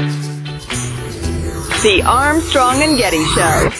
The Armstrong and Getty Show.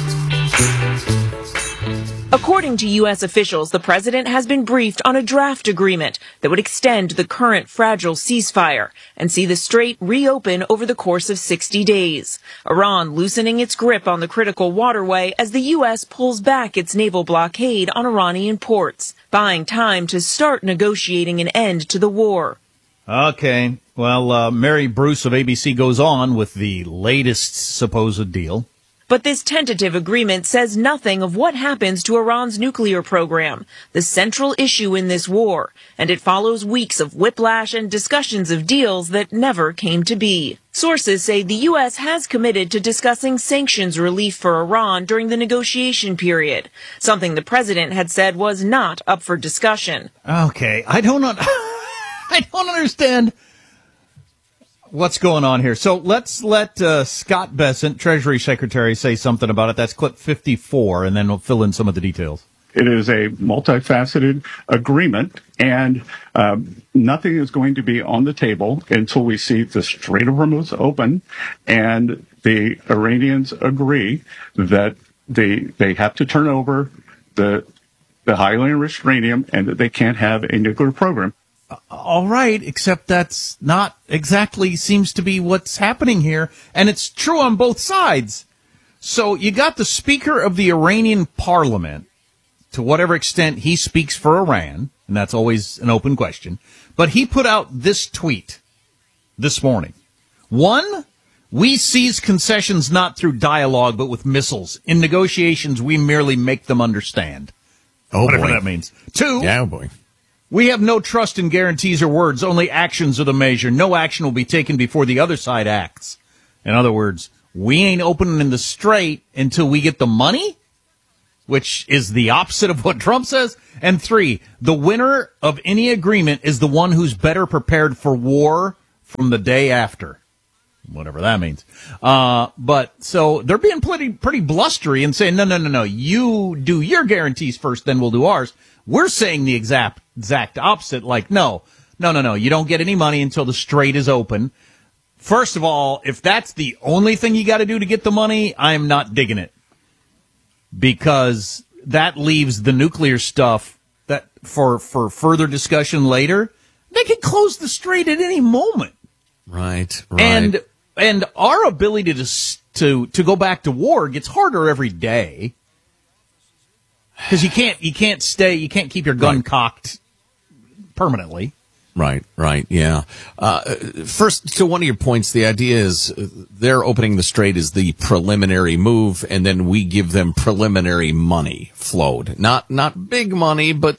According to U.S. officials, the president has been briefed on a draft agreement that would extend the current fragile ceasefire and see the strait reopen over the course of 60 days. Iran loosening its grip on the critical waterway as the U.S. pulls back its naval blockade on Iranian ports, buying time to start negotiating an end to the war. Okay. Well, Mary Bruce of ABC goes on with the latest supposed deal. But this tentative agreement says nothing of what happens to Iran's nuclear program, the central issue in this war, and it follows weeks of whiplash and discussions of deals that never came to be. Sources say the U.S. has committed to discussing sanctions relief for Iran during the negotiation period, something the president had said was not up for discussion. Okay, I don't understand what's going on here. So let's let Scott Bessent, Treasury Secretary, say something about it. That's clip 54, and then we'll fill in some of the details. It is a multifaceted agreement, and nothing is going to be on the table until we see the Strait of Hormuz open and the Iranians agree that they have to turn over the highly enriched uranium and that they can't have a nuclear program. All right, except that's not exactly seems to be what's happening here, and it's true on both sides. So you got the Speaker of the Iranian Parliament, to whatever extent he speaks for Iran, and that's always an open question, but he put out this tweet this morning. 1, we seize concessions not through dialogue but with missiles. In negotiations, we merely make them understand. Whatever that means. 2, yeah, boy. We have no trust in guarantees or words. Only actions are the measure. No action will be taken before the other side acts. In other words, we ain't opening the strait until we get the money, which is the opposite of what Trump says. And 3, the winner of any agreement is the one who's better prepared for war from the day after. Whatever that means. But so they're being pretty blustery and saying, no. You do your guarantees first, then we'll do ours. We're saying the exact opposite, like, no. You don't get any money until the strait is open. First of all, if that's the only thing you got to do to get the money, I am not digging it. Because that leaves the nuclear stuff that for further discussion later. They could close the strait at any moment. Right. And our ability to go back to war gets harder every day. Because you can't keep your gun cocked permanently. Right, yeah. First, to one of your points, the idea is they're opening the strait is the preliminary move, and then we give them preliminary money flowed. Not big money, but,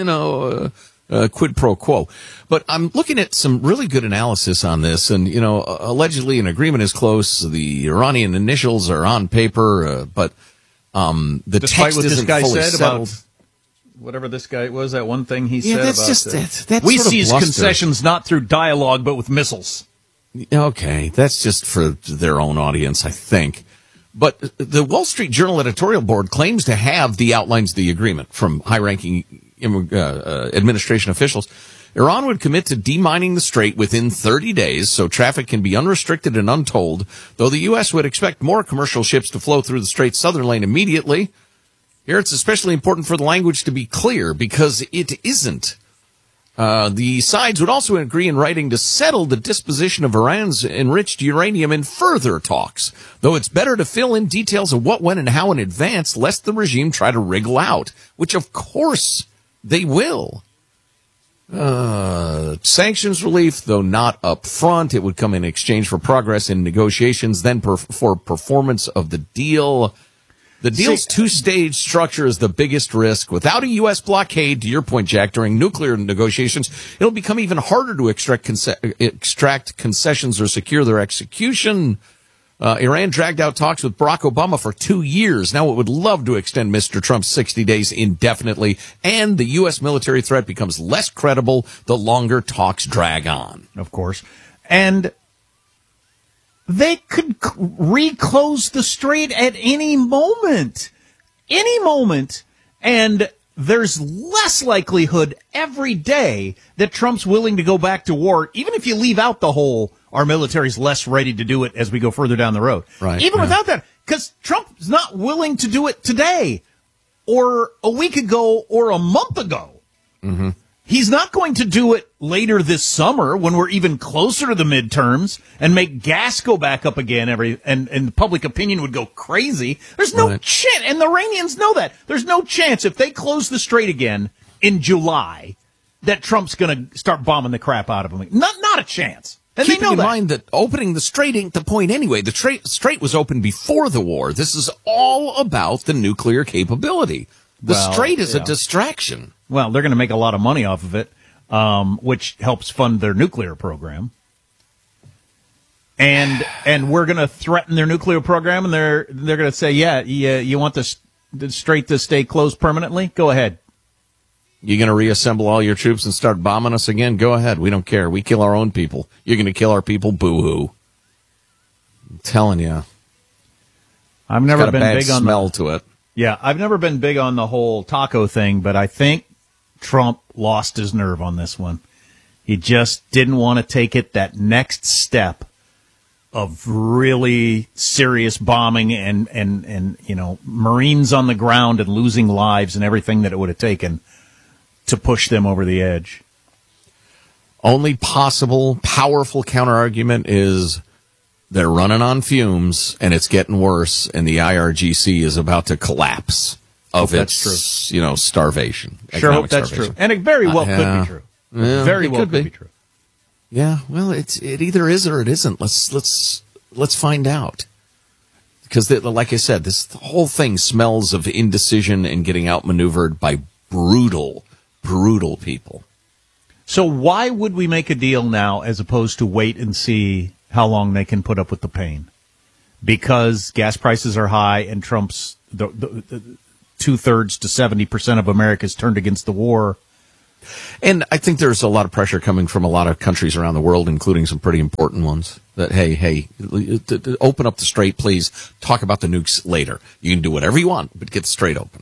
quid pro quo. But I'm looking at some really good analysis on this, and, allegedly an agreement is close. The Iranian initials are on paper, but the despite text what isn't this guy fully said settled. about whatever this guy was, that one thing he Yeah, said that's about just that's we sort of seize bluster. concessions not through dialogue but with missiles. Okay, that's just for their own audience, I think. But the Wall Street Journal editorial board claims to have the outlines of the agreement from high-ranking administration officials. Iran would commit to demining the strait within 30 days so traffic can be unrestricted and untolled, though the U.S. would expect more commercial ships to flow through the strait's southern lane immediately. Here it's especially important for the language to be clear because it isn't. The sides would also agree in writing to settle the disposition of Iran's enriched uranium in further talks, though it's better to fill in details of what, when, and how in advance, lest the regime try to wriggle out, which of course they will. Sanctions relief, though not up front. It would come in exchange for progress in negotiations, then for performance of the deal. The deal's two-stage structure is the biggest risk. Without a U.S. blockade, to your point, Jack, during nuclear negotiations, it'll become even harder to extract concessions or secure their execution. Iran dragged out talks with Barack Obama for 2 years. Now it would love to extend Mr. Trump's 60 days indefinitely, and the U.S. military threat becomes less credible the longer talks drag on. Of course. And they could reclose the strait at any moment. Any moment. And there's less likelihood every day that Trump's willing to go back to war, even if you leave out the whole our military's less ready to do it as we go further down the road. Right. Even without that, because Trump's not willing to do it today or a week ago or a month ago. Mm-hmm. He's not going to do it later this summer when we're even closer to the midterms and make gas go back up again and public opinion would go crazy. There's no chance, and the Iranians know that. There's no chance if they close the strait again in July that Trump's going to start bombing the crap out of them. Not a chance. And Keeping they know in that. mind that opening the strait ain't the point anyway. The strait was open before the war. This is all about the nuclear capability. The strait is a distraction. Well, they're going to make a lot of money off of it, which helps fund their nuclear program. And we're going to threaten their nuclear program, and they're going to say, you want the strait to stay closed permanently? Go ahead. You going to reassemble all your troops and start bombing us again? Go ahead. We don't care. We kill our own people. You're going to kill our people? Boo-hoo. I'm telling you. I've never been big on smell to it. Yeah, I've never been big on the whole taco thing, but I think Trump lost his nerve on this one. He just didn't want to take it that next step of really serious bombing and Marines on the ground and losing lives and everything that it would have taken to push them over the edge. Only possible powerful counterargument is they're running on fumes and it's getting worse and the IRGC is about to collapse of its, starvation. Sure hope that's true. And it very well could be true. Yeah, very well could be true. Yeah, well, it either is or it isn't. Let's find out. Because, like I said, this whole thing smells of indecision and getting outmaneuvered by brutal people. So why would we make a deal now as opposed to wait and see how long they can put up with the pain? Because gas prices are high and Trump's the 2/3 to 70% of America's turned against the war. And I think there's a lot of pressure coming from a lot of countries around the world, including some pretty important ones, that, hey, open up the strait, please. Talk about the nukes later. You can do whatever you want, but get the strait open.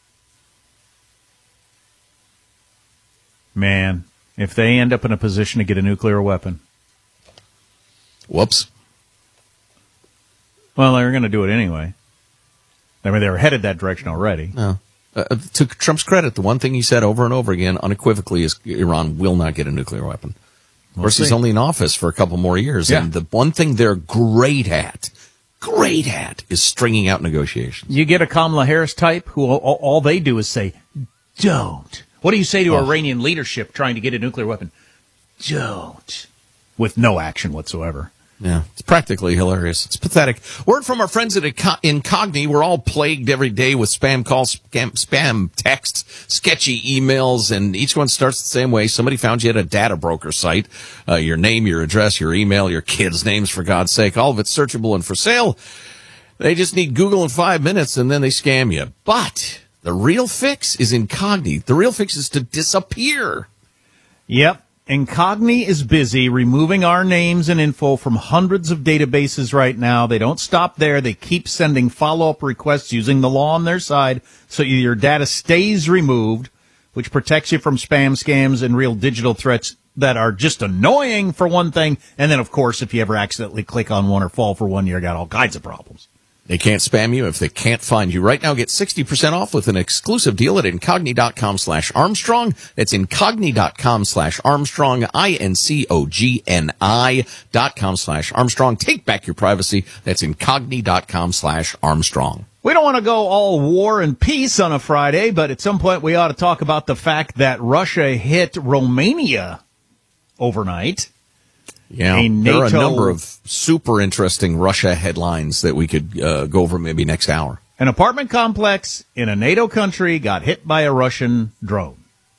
Man, if they end up in a position to get a nuclear weapon. Whoops. Well, they're going to do it anyway. I mean, they were headed that direction already. No. To Trump's credit, the one thing he said over and over again, unequivocally, is Iran will not get a nuclear weapon. Of course, he's only in office for a couple more years. Yeah. And the one thing they're great at, is stringing out negotiations. You get a Kamala Harris type who all they do is say, don't. What do you say to Iranian leadership trying to get a nuclear weapon? Don't. With no action whatsoever. Yeah, it's practically hilarious. It's pathetic. Word from our friends at Incogni. We're all plagued every day with spam calls, spam texts, sketchy emails, and each one starts the same way. Somebody found you at a data broker site. Your name, your address, your email, your kids' names, for God's sake. All of it's searchable and for sale. They just need Google in 5 minutes, and then they scam you. But the real fix is Incogni. The real fix is to disappear. Yep. Incogni is busy removing our names and info from hundreds of databases right now. They don't stop there. They keep sending follow-up requests using the law on their side so your data stays removed, which protects you from spam scams and real digital threats that are just annoying for one thing. And then, of course, if you ever accidentally click on one or fall for one, you got all kinds of problems. They can't spam you if they can't find you. Right now, get 60% off with an exclusive deal at Incogni.com/Armstrong. That's Incogni.com/Armstrong, INCOGNI.com/Armstrong. Take back your privacy. That's Incogni.com/Armstrong. We don't want to go all war and peace on a Friday, but at some point we ought to talk about the fact that Russia hit Romania overnight. Yeah, there are a number of super interesting Russia headlines that we could go over maybe next hour. An apartment complex in a NATO country got hit by a Russian drone.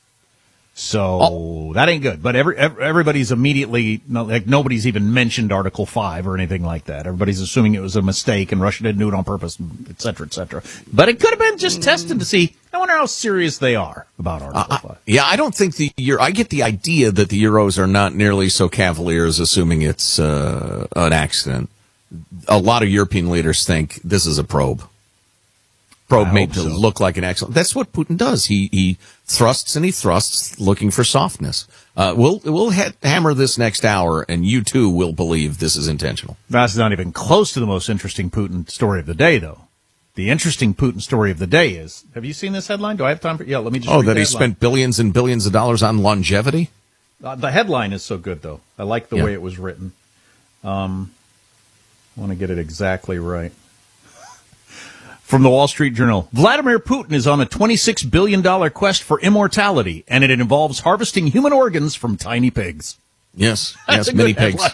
So that ain't good. But everybody's immediately, like, nobody's even mentioned Article 5 or anything like that. Everybody's assuming it was a mistake and Russia didn't do it on purpose, et cetera, et cetera. But it could have been just tested to see, I wonder how serious they are about Article 5. Yeah, I don't think I get the idea that the Euros are not nearly so cavalier as assuming it's an accident. A lot of European leaders think this is a probe. probe made to look like an accident. That's what Putin does. He thrusts and he thrusts, looking for softness. We'll hammer this next hour, and you too will believe this is intentional. That's not even close to the most interesting Putin story of the day, though. The interesting Putin story of the day is, have you seen this headline? Do I have time for? Yeah, let me just. That he spent billions and billions of dollars on longevity. The headline is so good, though. I like the way it was written. I want to get it exactly right. From the Wall Street Journal, Vladimir Putin is on a $26 billion quest for immortality, and it involves harvesting human organs from tiny pigs. Yes, mini pigs.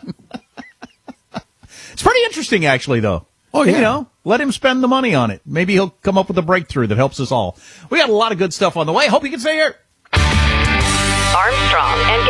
It's pretty interesting, actually, though. Oh, yeah. You know, let him spend the money on it. Maybe he'll come up with a breakthrough that helps us all. We got a lot of good stuff on the way. Hope you can stay here. Armstrong and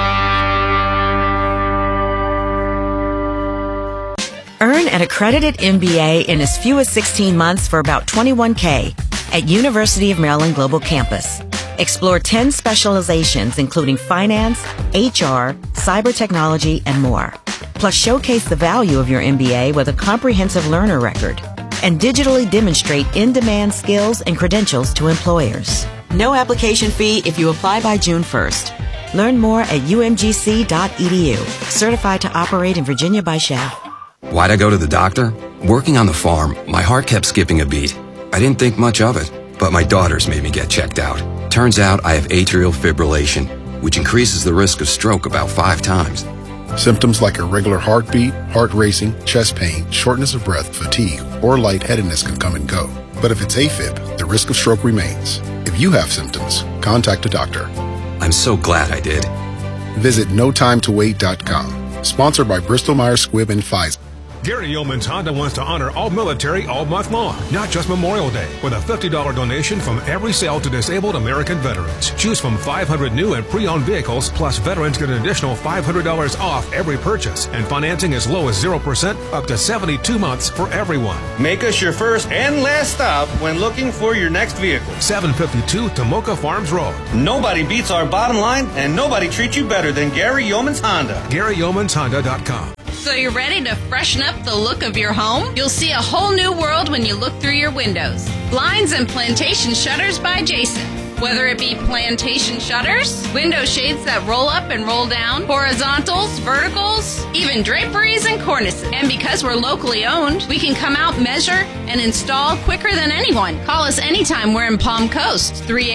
Getty. Earn an accredited MBA in as few as 16 months for about $21K at University of Maryland Global Campus. Explore 10 specializations, including finance, HR, cyber technology, and more. Plus, showcase the value of your MBA with a comprehensive learner record and digitally demonstrate in-demand skills and credentials to employers. No application fee if you apply by June 1st. Learn more at umgc.edu. Certified to operate in Virginia by Shell. Why'd I go to the doctor? Working on the farm, my heart kept skipping a beat. I didn't think much of it, but my daughters made me get checked out. Turns out I have atrial fibrillation, which increases the risk of stroke about 5 times. Symptoms like irregular heartbeat, heart racing, chest pain, shortness of breath, fatigue, or lightheadedness can come and go. But if it's AFib, the risk of stroke remains. If you have symptoms, contact a doctor. I'm so glad I did. Visit notimetowait.com. Sponsored by Bristol-Myers Squibb and Pfizer. Gary Yeoman's Honda wants to honor all military all month long, not just Memorial Day, with a $50 donation from every sale to disabled American veterans. Choose from 500 new and pre-owned vehicles, plus veterans get an additional $500 off every purchase, and financing as low as 0% up to 72 months for everyone. Make us your first and last stop when looking for your next vehicle. 752 Tomoka Farms Road. Nobody beats our bottom line, and nobody treats you better than Gary Yeoman's Honda. GaryYeomansHonda.com. So you're ready to freshen up the look of your home? You'll see a whole new world when you look through your windows. Blinds and Plantation Shutters by Jason. Whether it be plantation shutters, window shades that roll up and roll down, horizontals, verticals, even draperies and cornices. And because we're locally owned, we can come out, measure, and install quicker than anyone. Call us anytime we're in Palm Coast,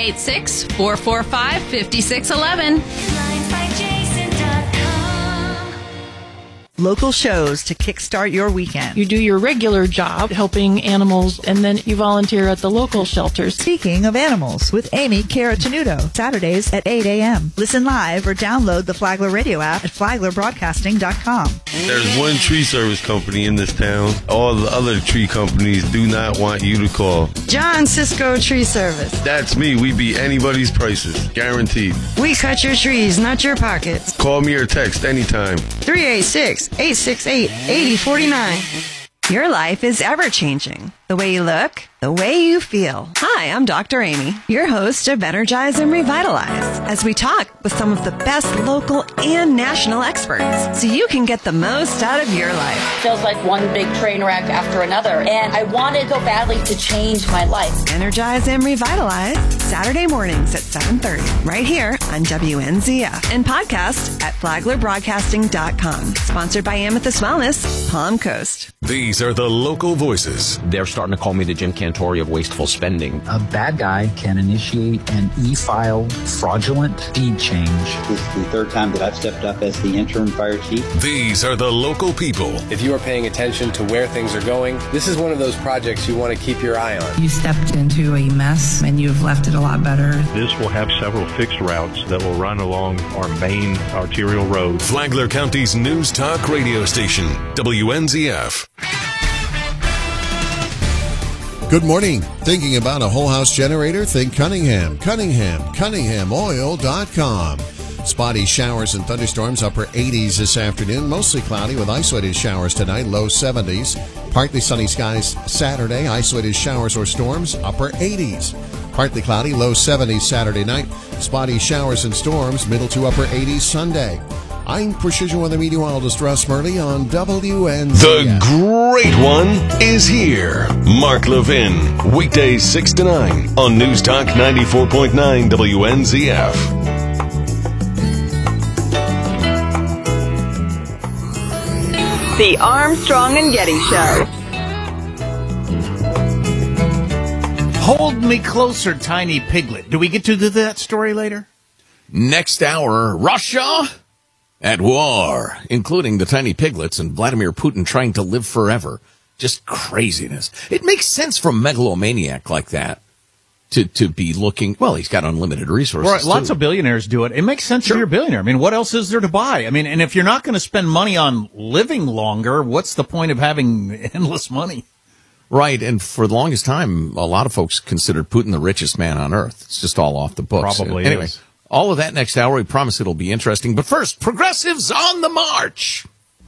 386-445-5611. Local shows to kickstart your weekend. You do your regular job helping animals, and then you volunteer at the local shelters. Speaking of animals, with Amy Caratanudo, Saturdays at 8 a.m. Listen live or download the Flagler radio app at flaglerbroadcasting.com. There's one tree service company in this town. All the other tree companies do not want you to call. John Cisco Tree Service. That's me. We beat anybody's prices. Guaranteed. We cut your trees, not your pockets. Call me or text anytime. 386-868-8049. Your life is ever-changing. The way you look, the way you feel. Hi, I'm Dr. Amy, your host of Energize and Revitalize, as we talk with some of the best local and national experts so you can get the most out of your life. Feels like one big train wreck after another, and I wanted so badly to change my life. Energize and Revitalize, Saturday mornings at 7:30, right here on WNZF, and podcast at flaglerbroadcasting.com. Sponsored by Amethyst Wellness, Palm Coast. These are the local voices. They're starting to call me the Jim Cantori of wasteful spending. A bad guy can initiate an e-file fraudulent deed change. This is the third time that I've stepped up as the interim fire chief. These are the local people. If you are paying attention to where things are going, this is one of those projects you want to keep your eye on. You stepped into a mess and you've left it a lot better. This will have several fixed routes that will run along our main arterial road. Flagler County's News Talk radio station, WNZF. Good morning. Thinking about a whole house generator? Think Cunningham. Cunninghamoil.com. Spotty showers and thunderstorms, upper 80s this afternoon. Mostly cloudy with isolated showers tonight, low 70s. Partly sunny skies Saturday, isolated showers or storms, upper 80s. Partly cloudy, low 70s Saturday night. Spotty showers and storms, middle to upper 80s Sunday. I'm Precision Weather Meteorologist Russ Murley on WNZF. The great one is here. Mark Levin, weekdays 6 to 9 on News Talk 94.9 WNZF. The Armstrong and Getty Show. Hold Me Closer, Tiny Piglet. Do we get to that story later? Next hour, Russia at war, including the tiny piglets and Vladimir Putin trying to live forever. Just craziness. It makes sense for a megalomaniac like that to be looking, well, he's got unlimited resources. Right, lots of billionaires do it. It makes sense if you're a billionaire. I mean, what else is there to buy? I mean, and if you're not going to spend money on living longer, what's the point of having endless money? Right, and for the longest time, a lot of folks considered Putin the richest man on earth. It's just all off the books. Probably anyway. Is. All of that next hour. We promise it'll be interesting. But first, progressives on the march.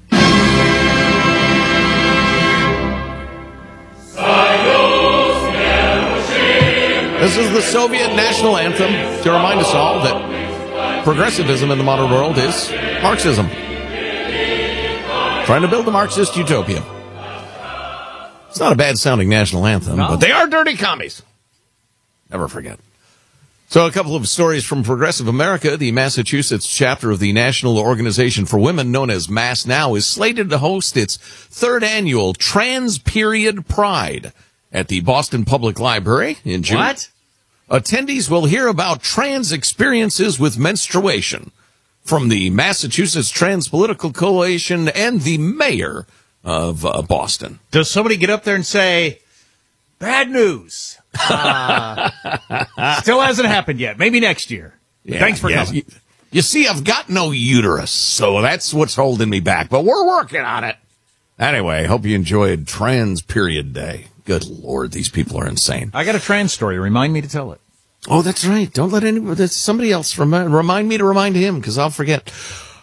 This is the Soviet national anthem to remind us all that progressivism in the modern world is Marxism. Trying to build the Marxist utopia. It's not a bad-sounding national anthem, but they are dirty commies. Never forget. So a couple of stories from Progressive America. The Massachusetts chapter of the National Organization for Women, known as Mass Now, is slated to host its third annual Trans Period Pride at the Boston Public Library in June. What? Attendees will hear about trans experiences with menstruation from the Massachusetts Trans Political Coalition and the mayor of Boston. Does somebody get up there and say, bad news? Still hasn't happened yet. Maybe next year. Yeah, thanks for coming. You see, I've got no uterus, so that's what's holding me back. But we're working on it. Anyway, hope you enjoyed Trans Period Day. Good Lord, these people are insane. I got a trans story. Remind me to tell it. Oh, that's right. Don't let anybody, somebody else remind me to remind him, because I'll forget.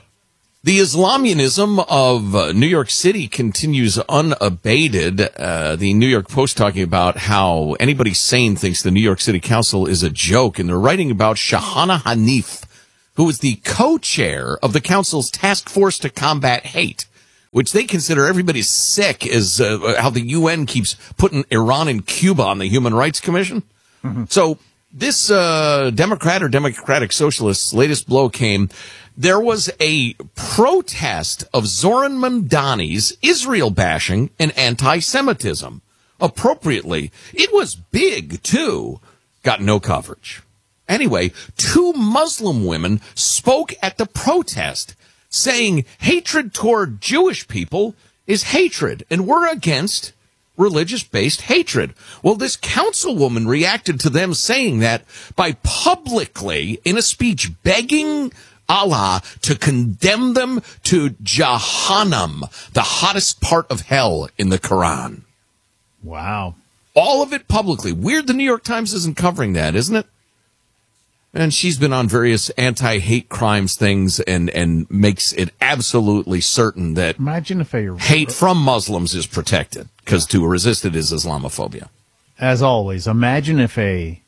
The Islamianism of New York City continues unabated. The New York Post talking about how anybody sane thinks the New York City Council is a joke, and they're writing about Shahana Hanif, who is the co-chair of the council's task force to combat hate, which they consider everybody's sick, as how the UN keeps putting Iran and Cuba on the Human Rights Commission. Mm-hmm. So this Democrat or Democratic Socialist's latest blow came. There was a protest of Zoran Mamdani's Israel bashing and anti-Semitism. Appropriately, it was big, too. Got no coverage. Anyway, 2 Muslim women spoke at the protest, saying hatred toward Jewish people is hatred, and we're against religious-based hatred. Well, this councilwoman reacted to them saying that by publicly, in a speech, begging Allah to condemn them to Jahannam, the hottest part of hell in the Quran. Wow. All of it publicly. Weird the New York Times isn't covering that, isn't it? And she's been on various anti-hate crimes things and makes it absolutely certain that imagine if hate from Muslims is protected, because to resist it is Islamophobia. As always, imagine if a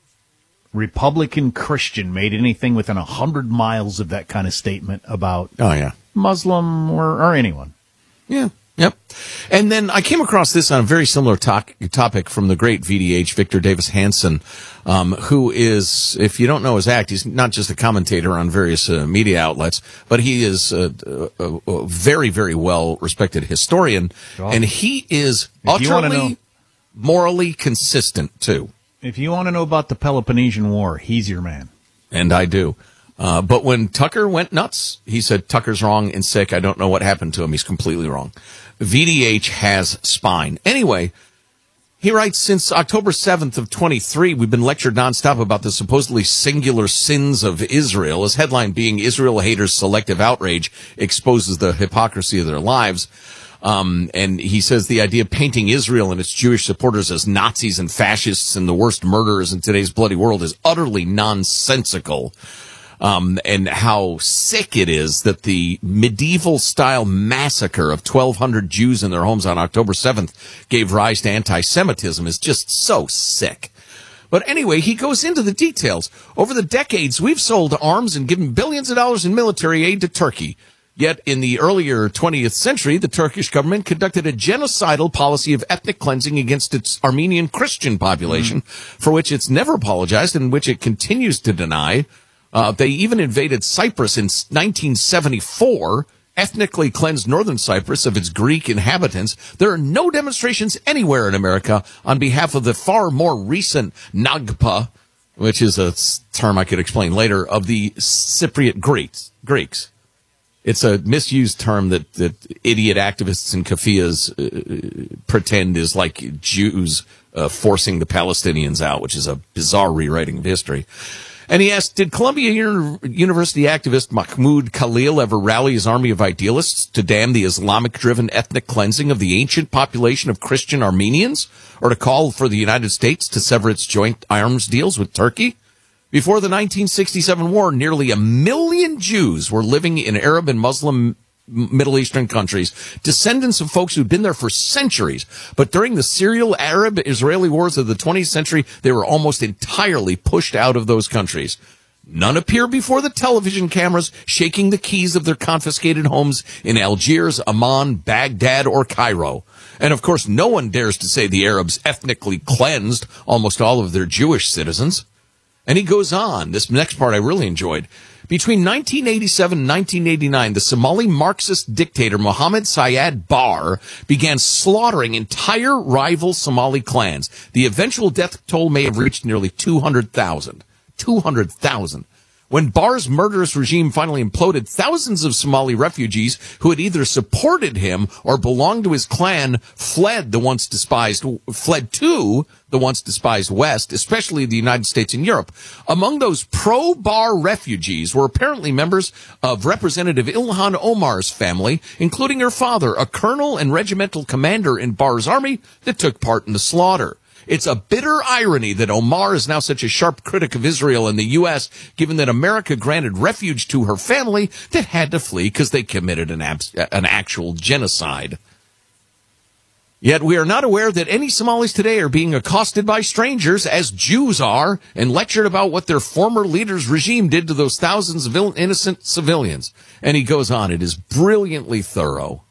Republican Christian made anything within 100 miles of that kind of statement about Muslim or anyone. Yeah. Yep. And then I came across this on a very similar topic from the great VDH, Victor Davis Hanson, who is, if you don't know his act, he's not just a commentator on various media outlets, but he is a very, very well-respected historian, and he is utterly morally consistent, too. If you want to know about the Peloponnesian War, he's your man. And I do. But when Tucker went nuts, he said, Tucker's wrong and sick. I don't know what happened to him. He's completely wrong. VDH has spine. Anyway, he writes, since October 7th of 23, we've been lectured nonstop about the supposedly singular sins of Israel. His headline being, Israel haters' selective outrage exposes the hypocrisy of their lives. And he says the idea of painting Israel and its Jewish supporters as Nazis and fascists and the worst murderers in today's bloody world is utterly nonsensical. And how sick it is that the medieval-style massacre of 1,200 Jews in their homes on October 7th gave rise to anti-Semitism is just so sick. But anyway, he goes into the details. Over the decades, we've sold arms and given billions of dollars in military aid to Turkey. Yet in the earlier 20th century, the Turkish government conducted a genocidal policy of ethnic cleansing against its Armenian Christian population, for which it's never apologized and which it continues to deny. They even invaded Cyprus in 1974, ethnically cleansed northern Cyprus of its Greek inhabitants. There are no demonstrations anywhere in America on behalf of the far more recent Nagpa, which is a term I could explain later, of the Cypriot Greeks. It's a misused term that idiot activists and kaffias pretend is like Jews forcing the Palestinians out, which is a bizarre rewriting of history. And he asked, did Columbia University activist Mahmoud Khalil ever rally his army of idealists to damn the Islamic-driven ethnic cleansing of the ancient population of Christian Armenians, or to call for the United States to sever its joint arms deals with Turkey? Before the 1967 war, nearly 1 million Jews were living in Arab and Muslim Middle Eastern countries, descendants of folks who'd been there for centuries. But during the Syrian Arab-Israeli wars of the 20th century, they were almost entirely pushed out of those countries. None appear before the television cameras, shaking the keys of their confiscated homes in Algiers, Amman, Baghdad, or Cairo. And of course, no one dares to say the Arabs ethnically cleansed almost all of their Jewish citizens. And he goes on, this next part I really enjoyed. Between 1987 and 1989, the Somali Marxist dictator Mohammed Siad Barre began slaughtering entire rival Somali clans. The eventual death toll may have reached nearly 200,000. 200,000. When Barre's murderous regime finally imploded, thousands of Somali refugees who had either supported him or belonged to his clan fled to the once despised West, especially the United States and Europe. Among those pro-Barre refugees were apparently members of Representative Ilhan Omar's family, including her father, a colonel and regimental commander in Barre's army that took part in the slaughter. It's a bitter irony that Omar is now such a sharp critic of Israel and the U.S., given that America granted refuge to her family that had to flee because they committed an actual genocide. Yet we are not aware that any Somalis today are being accosted by strangers, as Jews are, and lectured about what their former leader's regime did to those thousands of innocent civilians. And he goes on, it is brilliantly thorough.